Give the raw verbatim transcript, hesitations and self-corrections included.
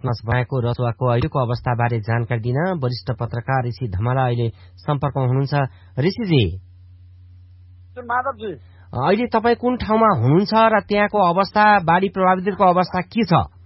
तसनस भएको रसुवाको अहिलेको अवस्थाबारे जानकारी दिन वरिष्ठ पत्रकार ऋषि धमाला अहिले सम्पर्कमा हुनुहुन्छ। ऋषिजी, अहिले तपाईँ कुन ठाउँमा हुनुहुन्छ र त्यहाँको अवस्था, बाढी प्रभावितको अवस्था के छ?